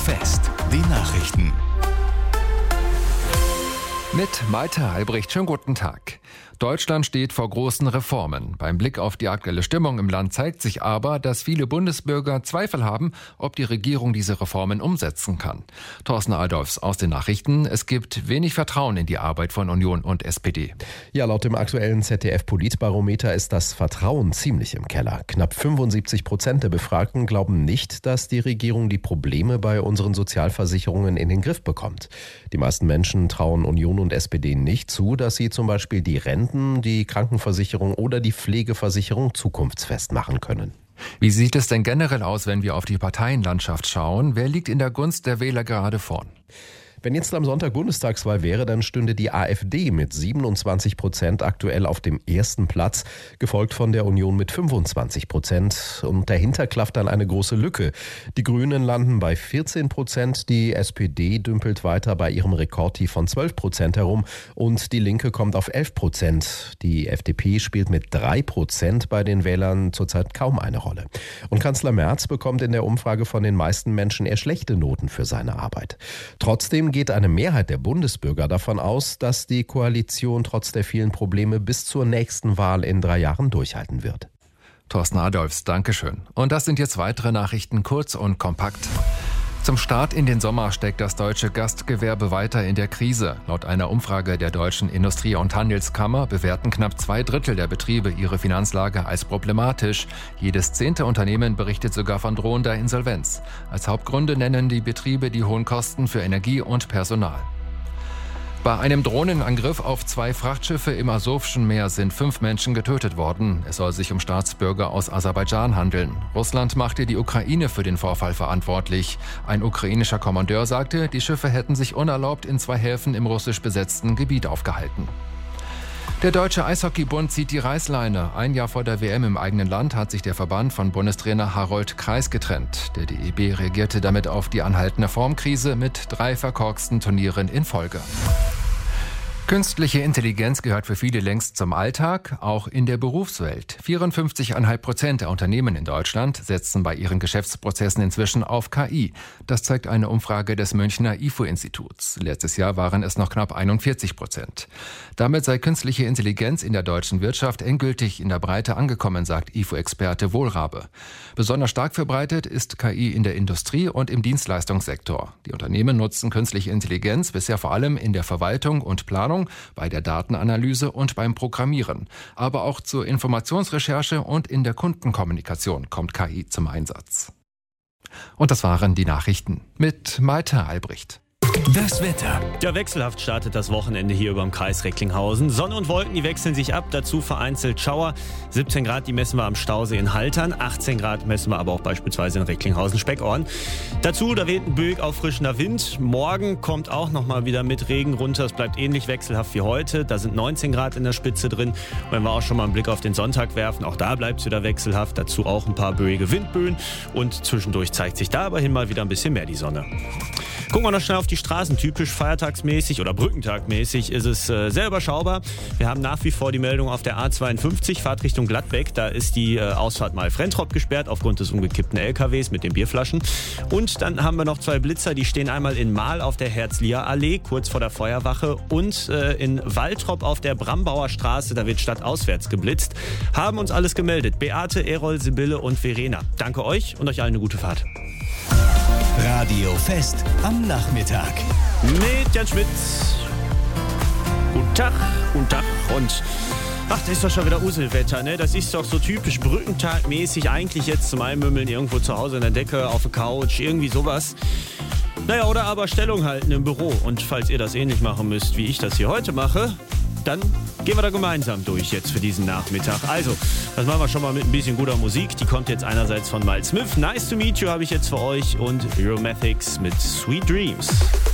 Fest, die Nachrichten. Mit Malte Albrecht, schönen guten Tag. Deutschland steht vor großen Reformen. Beim Blick auf die aktuelle Stimmung im Land zeigt sich aber, dass viele Bundesbürger Zweifel haben, ob die Regierung diese Reformen umsetzen kann. Thorsten Adolfs aus den Nachrichten. Es gibt wenig Vertrauen in die Arbeit von Union und SPD. Ja, laut dem aktuellen ZDF-Politbarometer ist das Vertrauen ziemlich im Keller. Knapp 75% der Befragten glauben nicht, dass die Regierung die Probleme bei unseren Sozialversicherungen in den Griff bekommt. Die meisten Menschen trauen Union und SPD nicht zu, dass sie zum Beispiel die Renten, die Krankenversicherung oder die Pflegeversicherung zukunftsfest machen können. Wie sieht es denn generell aus, wenn wir auf die Parteienlandschaft schauen? Wer liegt in der Gunst der Wähler gerade vorn? Wenn jetzt am Sonntag Bundestagswahl wäre, dann stünde die AfD mit 27% aktuell auf dem ersten Platz, gefolgt von der Union mit 25%. Und dahinter klafft dann eine große Lücke. Die Grünen landen bei 14%, die SPD dümpelt weiter bei ihrem Rekordtief von 12% herum und die Linke kommt auf 11%. Die FDP spielt mit 3% bei den Wählern zurzeit kaum eine Rolle. Und Kanzler Merz bekommt in der Umfrage von den meisten Menschen eher schlechte Noten für seine Arbeit. Trotzdem geht eine Mehrheit der Bundesbürger davon aus, dass die Koalition trotz der vielen Probleme bis zur nächsten Wahl in 3 Jahren durchhalten wird. Thorsten Adolfs, Dankeschön. Und das sind jetzt weitere Nachrichten, kurz und kompakt. Zum Start in den Sommer steckt das deutsche Gastgewerbe weiter in der Krise. Laut einer Umfrage der Deutschen Industrie- und Handelskammer bewerten knapp 2/3 der Betriebe ihre Finanzlage als problematisch. Jedes 10. Unternehmen berichtet sogar von drohender Insolvenz. Als Hauptgründe nennen die Betriebe die hohen Kosten für Energie und Personal. Bei einem Drohnenangriff auf 2 Frachtschiffe im Asowschen Meer sind 5 Menschen getötet worden. Es soll sich um Staatsbürger aus Aserbaidschan handeln. Russland machte die Ukraine für den Vorfall verantwortlich. Ein ukrainischer Kommandeur sagte, die Schiffe hätten sich unerlaubt in 2 Häfen im russisch besetzten Gebiet aufgehalten. Der Deutsche Eishockeybund zieht die Reißleine. Ein Jahr vor der WM im eigenen Land hat sich der Verband von Bundestrainer Harold Kreis getrennt. Der DEB reagierte damit auf die anhaltende Formkrise mit 3 verkorksten Turnieren in Folge. Künstliche Intelligenz gehört für viele längst zum Alltag, auch in der Berufswelt. 54,5% der Unternehmen in Deutschland setzen bei ihren Geschäftsprozessen inzwischen auf KI. Das zeigt eine Umfrage des Münchner IFO-Instituts. Letztes Jahr waren es noch knapp 41%. Damit sei künstliche Intelligenz in der deutschen Wirtschaft endgültig in der Breite angekommen, sagt IFO-Experte Wohlrabe. Besonders stark verbreitet ist KI in der Industrie und im Dienstleistungssektor. Die Unternehmen nutzen künstliche Intelligenz bisher vor allem in der Verwaltung und Planung, bei der Datenanalyse und beim Programmieren. Aber auch zur Informationsrecherche und in der Kundenkommunikation kommt KI zum Einsatz. Und das waren die Nachrichten mit Malte Albrecht. Das Wetter. Ja, wechselhaft startet das Wochenende hier über dem Kreis Recklinghausen. Sonne und Wolken, die wechseln sich ab, dazu vereinzelt Schauer. 17 Grad, die messen wir am Stausee in Haltern. 18 Grad messen wir aber auch beispielsweise in Recklinghausen-Speckohren. Dazu, da weht ein böig auffrischender Wind. Morgen kommt auch nochmal wieder mit Regen runter. Es bleibt ähnlich wechselhaft wie heute. Da sind 19 Grad in der Spitze drin. Und wenn wir auch schon mal einen Blick auf den Sonntag werfen, auch da bleibt es wieder wechselhaft. Dazu auch ein paar böige Windböen. Und zwischendurch zeigt sich da aber hin mal wieder ein bisschen mehr die Sonne. Gucken wir noch schnell auf die Straßen. Typisch feiertagsmäßig oder brückentagmäßig ist es sehr überschaubar. Wir haben nach wie vor die Meldung auf der A52, Fahrt Richtung Gladbeck. Da ist die Ausfahrt Mahl-Frentrop gesperrt aufgrund des umgekippten LKWs mit den Bierflaschen. Und dann haben wir noch 2 Blitzer, die stehen einmal in Mahl auf der Herzliya-Allee, kurz vor der Feuerwache, und in Waltrop auf der Brambauer Straße, da wird stadtauswärts geblitzt. Haben uns alles gemeldet. Beate, Erol, Sibylle und Verena. Danke euch und euch allen eine gute Fahrt. Radio Fest am Nachmittag. Mit Jan Schmidt. Guten Tag, guten Tag. Und ach, das ist doch schon wieder Uselwetter, ne? Das ist doch so typisch brückentagmäßig. Eigentlich jetzt zum Einmümmeln irgendwo zu Hause in der Decke, auf der Couch, irgendwie sowas. Naja, oder aber Stellung halten im Büro. Und falls ihr das ähnlich machen müsst, wie ich das hier heute mache, dann gehen wir da gemeinsam durch jetzt für diesen Nachmittag. Also, das machen wir schon mal mit ein bisschen guter Musik. Die kommt jetzt einerseits von Miles Smith. Nice to meet you habe ich jetzt für euch. Und Euromatics mit Sweet Dreams.